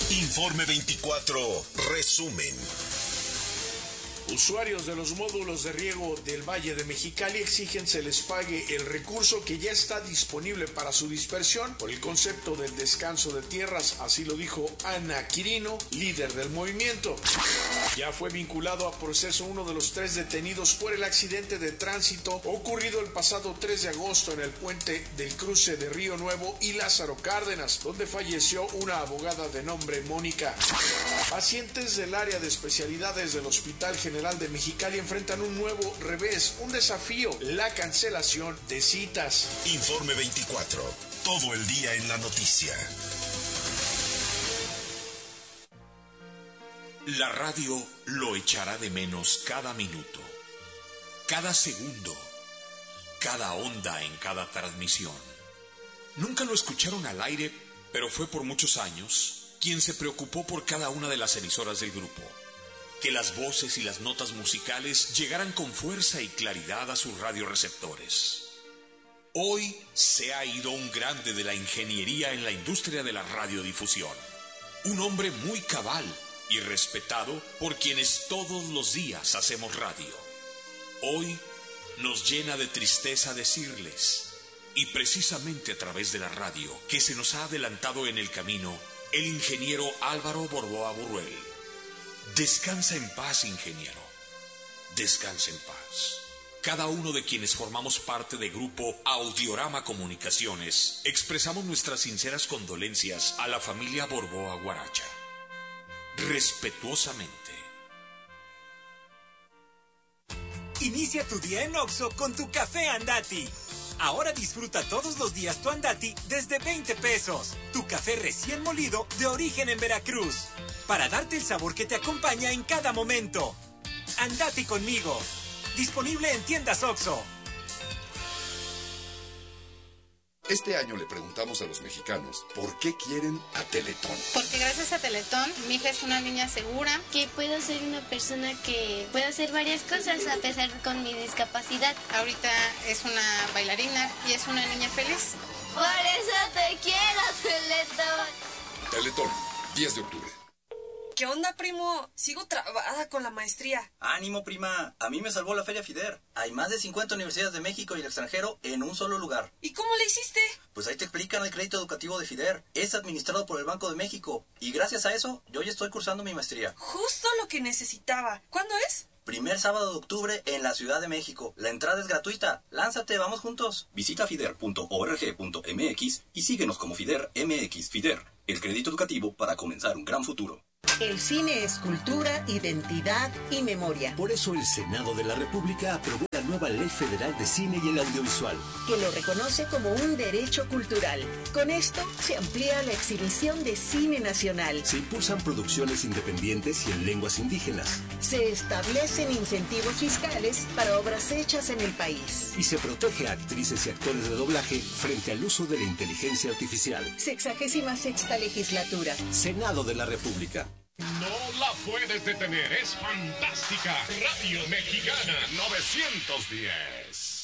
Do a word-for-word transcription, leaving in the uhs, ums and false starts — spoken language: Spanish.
Informe veinticuatro, resumen. Usuarios de los módulos de riego del Valle de Mexicali exigen se les pague el recurso que ya está disponible para su dispersión por el concepto del descanso de tierras, así lo dijo Ana Quirino, líder del movimiento. Ya fue vinculado a proceso uno de los tres detenidos por el accidente de tránsito ocurrido el pasado tres de agosto en el puente del cruce de Río Nuevo y Lázaro Cárdenas, donde falleció una abogada de nombre Mónica. Pacientes del área de especialidades del Hospital General de Mexicali enfrentan un nuevo revés, un desafío, la cancelación de citas. Informe veinticuatro, todo el día en la noticia. La radio lo echará de menos cada minuto, cada segundo, cada onda en cada transmisión. Nunca lo escucharon al aire, pero fue por muchos años quien se preocupó por cada una de las emisoras del grupo. Que las voces y las notas musicales llegaran con fuerza y claridad a sus radioreceptores. Hoy se ha ido un grande de la ingeniería en la industria de la radiodifusión. Un hombre muy cabal y respetado por quienes todos los días hacemos radio. Hoy nos llena de tristeza decirles, y precisamente a través de la radio, que se nos ha adelantado en el camino el ingeniero Álvaro Borboa Burruel. Descansa en paz, ingeniero. Descansa en paz. Cada uno de quienes formamos parte del grupo Audiorama Comunicaciones expresamos nuestras sinceras condolencias a la familia Borboa Guaracha. Respetuosamente. Inicia tu día en Oxxo con tu café Andati. Ahora disfruta todos los días tu Andati desde veinte pesos. Tu café recién molido de origen en Veracruz. Para darte el sabor que te acompaña en cada momento. Andati conmigo. Disponible en tiendas Oxxo. Este año le preguntamos a los mexicanos por qué quieren a Teletón. Porque gracias a Teletón, mi hija es una niña segura. Que puedo ser una persona que puede hacer varias cosas a pesar con mi discapacidad. Ahorita es una bailarina y es una niña feliz. Por eso te quiero, Teletón. Teletón, diez de octubre. ¿Qué onda, primo? Sigo trabada con la maestría. Ánimo, prima. A mí me salvó la Feria FIDER. Hay más de cincuenta universidades de México y el extranjero en un solo lugar. ¿Y cómo le hiciste? Pues ahí te explican el crédito educativo de FIDER. Es administrado por el Banco de México. Y gracias a eso, yo ya estoy cursando mi maestría. Justo lo que necesitaba. ¿Cuándo es? Primer sábado de octubre en la Ciudad de México. La entrada es gratuita. Lánzate, vamos juntos. Visita fider punto org punto m x y síguenos como FIDER M X. FIDER, el crédito educativo para comenzar un gran futuro. El cine es cultura, identidad y memoria. Por eso el Senado de la República aprobó la nueva Ley Federal de Cine y el Audiovisual, que lo reconoce como un derecho cultural. Con esto se amplía la exhibición de cine nacional. Se impulsan producciones independientes y en lenguas indígenas. Se establecen incentivos fiscales para obras hechas en el país. Y se protege a actrices y actores de doblaje frente al uso de la inteligencia artificial. Sexagésima sexta legislatura. Senado de la República. No la puedes detener, es fantástica. Radio Mexicana novecientos diez.